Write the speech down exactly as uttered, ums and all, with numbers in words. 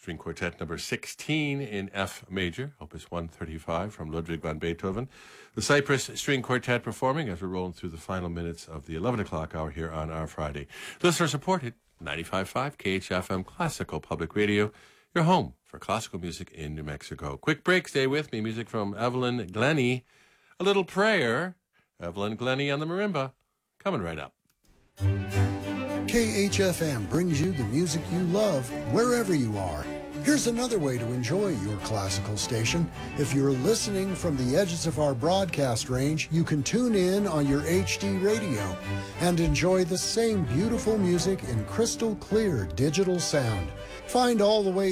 String Quartet number sixteen in F major, opus one thirty-five from Ludwig van Beethoven. The Cypress String Quartet performing as we're rolling through the final minutes of the eleven o'clock hour here on our Friday. Listener supported, ninety-five point five K H F M Classical Public Radio, your home for classical music in New Mexico. Quick break, stay with me. Music from Evelyn Glennie. A little prayer. Evelyn Glennie on the marimba. Coming right up. K H F M brings you the music you love wherever you are. Here's another way to enjoy your classical station. If you're listening from the edges of our broadcast range, you can tune in on your H D radio and enjoy the same beautiful music in crystal clear digital sound. Find all the way